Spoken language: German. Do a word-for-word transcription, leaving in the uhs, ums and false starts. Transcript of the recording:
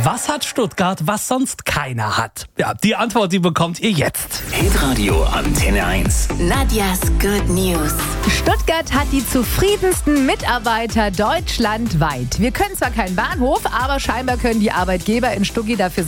Was hat Stuttgart, was sonst keiner hat? Ja, die Antwort, die bekommt ihr jetzt. Hitradio Antenne eins. Nadjas Good News. Stuttgart hat die zufriedensten Mitarbeiter deutschlandweit. Wir können zwar keinen Bahnhof, aber scheinbar können die Arbeitgeber in Stuggi dafür